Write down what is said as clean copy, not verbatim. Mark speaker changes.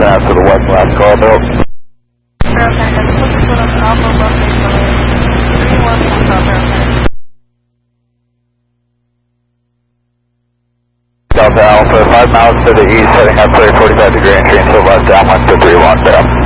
Speaker 1: looking out to the west last call belt. Delta Alpha, 5 miles to the east, heading up for a 45 degree entry until left downwind to 31 down.